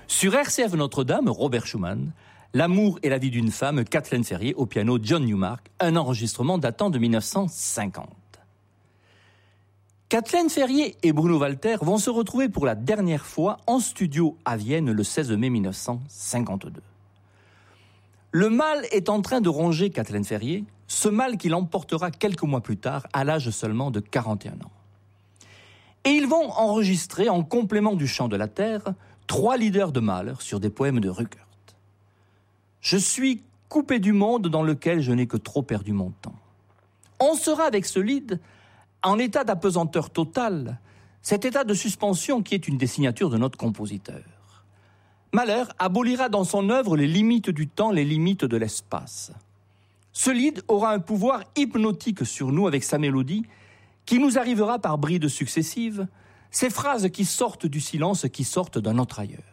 Sur RCF Notre-Dame, Robert Schumann, L'amour et la vie d'une femme, Kathleen Ferrier, au piano John Newmark, un enregistrement datant de 1950. Kathleen Ferrier et Bruno Walter vont se retrouver pour la dernière fois en studio à Vienne le 16 mai 1952. Le mal est en train de ronger Kathleen Ferrier, ce mal qui l'emportera quelques mois plus tard, à l'âge seulement de 41 ans. Et ils vont enregistrer, en complément du chant de la terre, 3 lieders de Mahler sur des poèmes de Rückert. Je suis coupé du monde dans lequel je n'ai que trop perdu mon temps. On sera avec ce lied en état d'apesanteur totale, cet état de suspension qui est une des signatures de notre compositeur. Mahler abolira dans son œuvre les limites du temps, les limites de l'espace. Ce lied aura un pouvoir hypnotique sur nous avec sa mélodie qui nous arrivera par brides successives, ces phrases qui sortent du silence, qui sortent d'un autre ailleurs.